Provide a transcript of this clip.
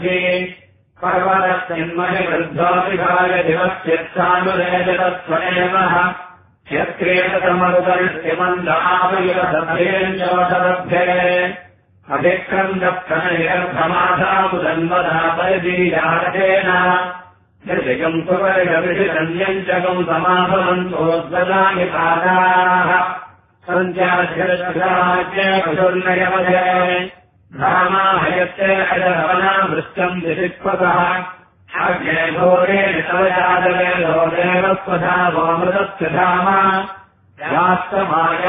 पर्वतस्मिन्महि वृद्धोऽभिभाय दिवस्यत्सानुरेजतस्वनेमः यत्क्रीडतमरुदर्शिमन्दावयुरसभेऽन्योषलभ्ये अभिक्रन्दप्रणयर्भमाधामुदन्वदा परिदीयारथेन निर्विजम् सुवर्गविषिरन्यञ्चकम् समाभवन्तोद्वदानि पादाः सन्त्याधिरक्षराज्ञपशुर्नयवधे धामाहयत्ते अजरवना वृष्टम् दिशिक्वतः आज्ञे घोरेण तव यादवेदो देवस्वधा वोमृतस्य धाम यास्तमाया